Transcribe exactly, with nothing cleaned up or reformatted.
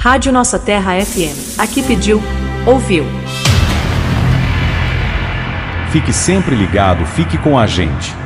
Rádio Nossa Terra F M. Aqui pediu, ouviu. Fique sempre ligado, fique com a gente.